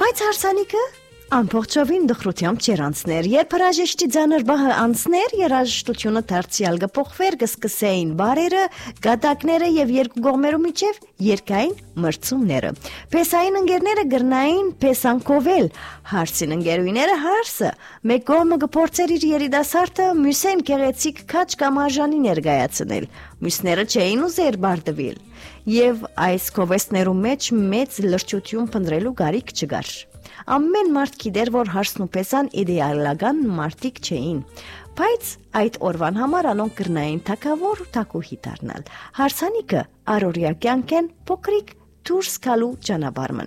Բայց հարսանիքը ամբողջովին դխրությամբ չեր անցներ, երբ հրաժեշտի ձանր բահը անցներ, երաժշտությունը դարձյալ կփոխվեր, կսկսեին բարերը, գատակները եւ երկու կողմերու միջև երկային մրցումները։ Փեսային ընկերները գրնային փեսանքովել, հարսին ընկերուները հարսը, մեկ կողմը կփորձեր իր երիտասարդը մյուսեն գեղեցիկ քաչ կամ արժանի ներկայացնել, մյուսները չէին ուզեր բարդվել, եւ այս կովեստներու մեջ մեծ լրջություն փնտրելու կարիք չկար։ Ամեն մարդ գիտեր, որ հարսն ու փեսան իդեալական մարդիկ չէին, բայց այդ օրվան համար անոնք կրնային թակավոր ու թակուհի դառնալ։ Հարսանիքը առօրյա կյանքեն փոքրիկ դուրս գալու ճանապարհ